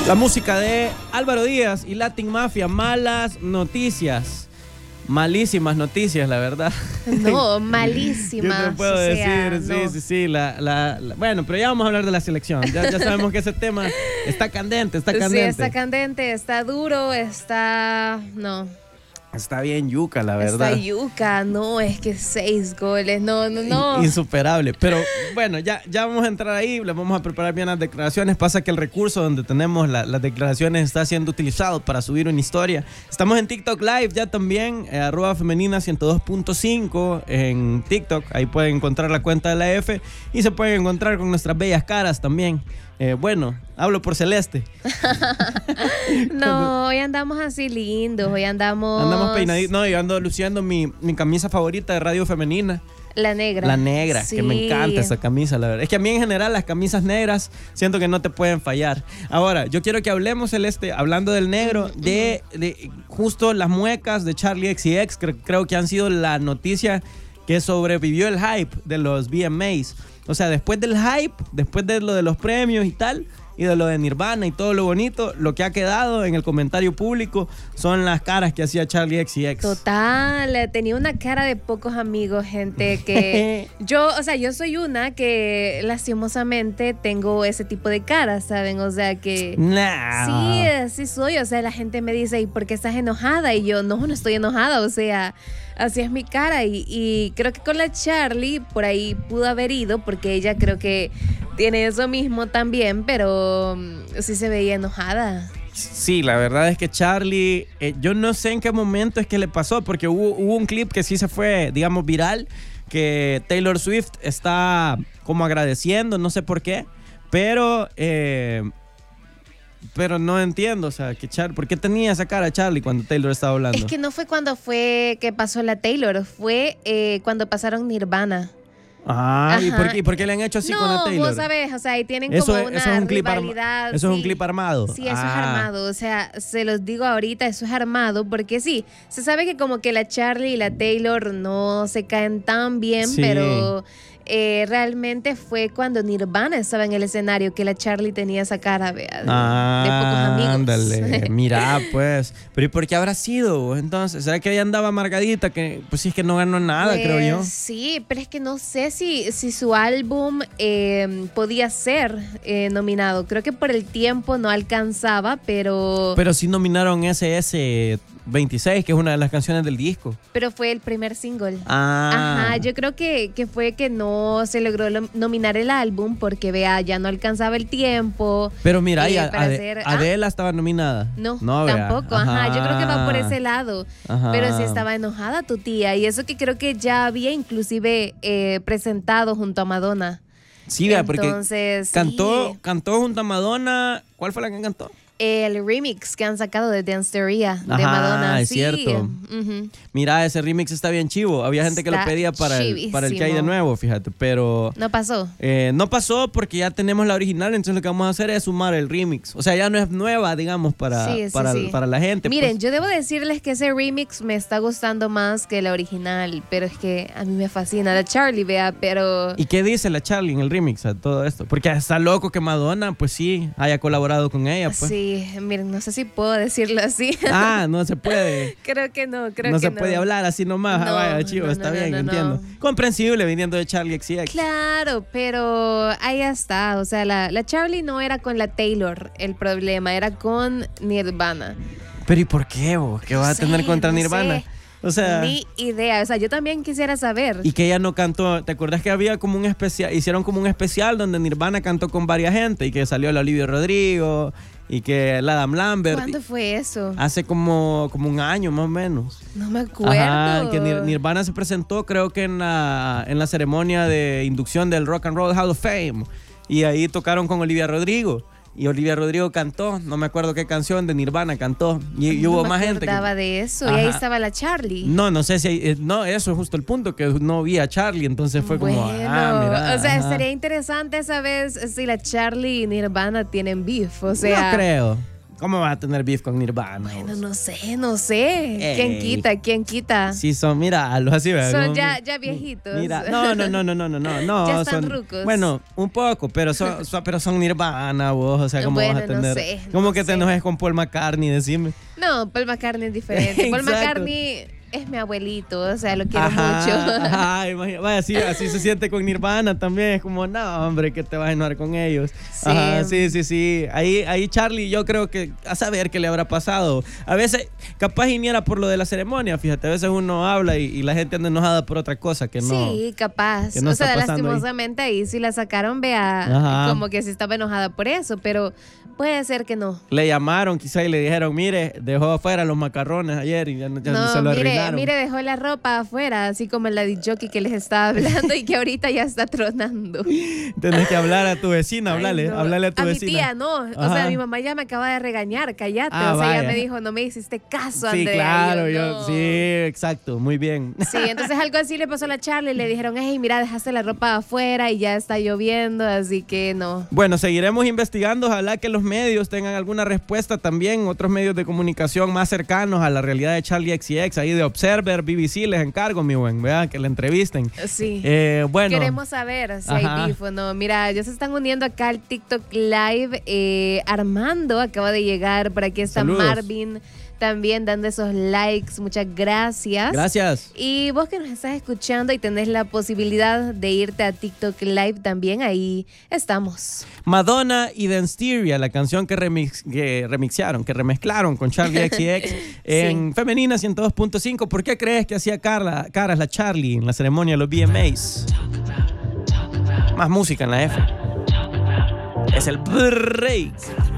La música de Álvaro Díaz y Latin Mafia. Malas noticias. Malísimas noticias, la verdad. No, malísimas. Yo te puedo decir, sí. Bueno, pero ya vamos a hablar de la selección. Ya sabemos que ese tema está candente, está candente. Sí, está candente, está duro, no. Está bien yuca, la verdad. Está yuca, no, es que 6 goles, no. Insuperable. Pero bueno, ya vamos a entrar ahí, le vamos a preparar bien las declaraciones. Pasa que el recurso donde tenemos las declaraciones está siendo utilizado para subir una historia. Estamos en TikTok Live ya también, @femenina102.5 en TikTok. Ahí pueden encontrar la cuenta de la F y se pueden encontrar con nuestras bellas caras también. Bueno, hablo por Celeste. No, hoy andamos así lindos, hoy andamos peinaditos. No, yo ando luciendo mi camisa favorita de Radio Femenina. La negra. La negra, sí. Que me encanta esa camisa, la verdad. Es que a mí en general las camisas negras siento que no te pueden fallar. Ahora, yo quiero que hablemos, Celeste, hablando del negro, de justo las muecas de Charli XCX. Creo que han sido la noticia que sobrevivió el hype de los VMAs. O sea, después del hype, después de lo de los premios y tal, y de lo de Nirvana y todo lo bonito, lo que ha quedado en el comentario público son las caras que hacía Charli XCX. Total, tenía una cara de pocos amigos, gente, que yo soy una que lastimosamente tengo ese tipo de cara, ¿saben? O sea que sí, así soy, o sea, la gente me dice, ¿y por qué estás enojada? Y yo, no estoy enojada, o sea, así es mi cara y creo que con la Charli por ahí pudo haber ido porque ella creo que tiene eso mismo también, pero sí se veía enojada. Sí, la verdad es que Charli, yo no sé en qué momento es que le pasó, porque hubo un clip que sí se fue, digamos, viral, que Taylor Swift está como agradeciendo, no sé por qué, pero no entiendo, o sea, ¿por qué tenía esa cara Charli cuando Taylor estaba hablando? Es que no fue cuando fue que pasó la Taylor, fue cuando pasaron Nirvana. ¿Y por qué le han hecho así con la Taylor? No, vos sabés, o sea, ahí tienen como una rivalidad. Eso es un clip armado. Sí, eso es armado, o sea, se los digo ahorita, eso es armado, porque sí, se sabe que como que la Charli y la Taylor no se caen tan bien, sí. Pero realmente fue cuando Nirvana estaba en el escenario que la Charli tenía esa cara, vea, de pocos amigos. Ándale, mira, pues. Pero ¿y por qué habrá sido? Entonces, ¿será que ella andaba amargadita? Que pues sí, es que no ganó nada, creo yo. Sí, pero es que no sé si su álbum podía ser nominado. Creo que por el tiempo no alcanzaba, pero... Pero sí nominaron SS 26, que es una de las canciones del disco. Pero fue el primer single. Ajá, yo creo que fue que no se logró nominar el álbum porque, vea, ya no alcanzaba el tiempo. Pero mira, Adele estaba nominada. No, tampoco. Ajá, yo creo que va por ese lado. Ajá. Pero sí estaba enojada tu tía. Y eso que creo que ya había inclusive presentado junto a Madonna. Sí, porque cantó junto a Madonna. ¿Cuál fue la que cantó? El remix que han sacado de Danceteria de Madonna. Es cierto. Mira, ese remix está bien chivo. Había gente que lo pedía para el que hay de nuevo, fíjate, pero... No pasó. No pasó porque ya tenemos la original, entonces lo que vamos a hacer es sumar el remix. O sea, ya no es nueva, digamos, para la gente. Miren, pues. Yo debo decirles que ese remix me está gustando más que la original, pero es que a mí me fascina la Charli, vea, pero... ¿Y qué dice la Charli en el remix a todo esto? Porque está loco que Madonna, pues sí, haya colaborado con ella, pues. Sí. Miren, no sé si puedo decirlo así. No se puede. Creo que no. No se puede hablar así nomás. Vaya, chivo, está bien, entiendo. Comprensible viniendo de Charli XCX. Claro, pero ahí está. O sea, la Charli no era con la Taylor el problema, era con Nirvana. Pero ¿y por qué, vos? ¿Qué vas a tener contra Nirvana? Sé. O sea, ni idea, o sea, yo también quisiera saber. Y que ella no cantó, ¿te acuerdas que había como un especial, hicieron como un especial donde Nirvana cantó con varias gente y que salió la Olivia Rodrigo y que la Adam Lambert? ¿Cuándo fue eso? Hace como un año más o menos. No me acuerdo. Que Nirvana se presentó creo que en la ceremonia de inducción del Rock and Roll Hall of Fame y ahí tocaron con Olivia Rodrigo. Y Olivia Rodrigo cantó, no me acuerdo qué canción de Nirvana cantó. Y hubo más gente. No me acordaba de eso. Y ahí estaba la Charli. No sé si no, eso es justo el punto, que no vi a Charli, entonces fue como, mira. O sea, estaría interesante saber si la Charli y Nirvana tienen beef, o sea. No creo. ¿Cómo vas a tener beef con Nirvana? Bueno, no sé. ¿Quién quita? Sí, son, mira, algo así, ¿verdad? Son ya viejitos. Mira, no. Ya están son rucos. Bueno, un poco, pero son Nirvana, vos. O sea, ¿cómo vas a tener? No sé. ¿Cómo que te enojes con Paul McCartney? Decime. No, Paul McCartney es diferente. Paul McCartney es mi abuelito, o sea, lo quiero mucho. Ajá, vaya, así se siente con Nirvana también. Es como, no, hombre, que te vas a enojar con ellos. Sí. Ajá, sí. Ahí Charlie, yo creo que a saber qué le habrá pasado. A veces, capaz y ni era por lo de la ceremonia, fíjate, a veces uno habla y la gente anda enojada por otra cosa que no. Sí, capaz. Que no o sea, lastimosamente ahí sí la sacaron, vea, como que sí estaba enojada por eso, pero puede ser que no. Le llamaron quizá y le dijeron, mire, dejó afuera los macarrones ayer y ya no se lo arruinaron. Mire, dejó la ropa afuera, así como el jockey que les estaba hablando y que ahorita ya está tronando. Tienes que hablar a tu vecina, háblale a tu vecina. A mi tía, no. O sea, mi mamá ya me acaba de regañar, cállate. O sea, ella me dijo, no me hiciste caso, Andrea. Sí, claro, no. Sí, exacto, muy bien. Sí, entonces algo así le pasó a la Charlie, le dijeron, hey, mira, dejaste la ropa afuera y ya está lloviendo, así que no. Bueno, seguiremos investigando, ojalá que los medios tengan alguna respuesta también, otros medios de comunicación más cercanos a la realidad de Charli XCX, ahí de Observer, BBC, les encargo, mi buen, ¿verdad? Que la entrevisten. Sí. Bueno. Queremos saber si hay beef o no. Mira, ya se están uniendo acá al TikTok Live. Armando acaba de llegar, por aquí está Saludos. Marvin también dando esos likes, muchas gracias. Gracias. Y vos que nos estás escuchando y tenés la posibilidad de irte a TikTok Live también, ahí estamos. Madonna y Densteria, la canción que remezclaron con Charli XCX en Femenina 102.5. ¿Por qué crees que hacía caras la Charli en la ceremonia de los VMAs? Más música en la F. Es el break.